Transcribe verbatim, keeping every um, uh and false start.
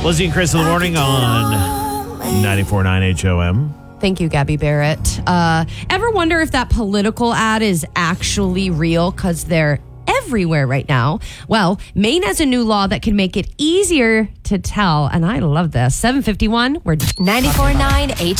Lizzie and Chris in the morning on ninety-four point nine H O M. Thank you, Gabby Barrett. Uh, ever wonder if that political ad is actually real? Because they're everywhere right now. Well, Maine has a new law that can make it easier to tell, and I love this. seven fifty-one, we're ninety-four point nine H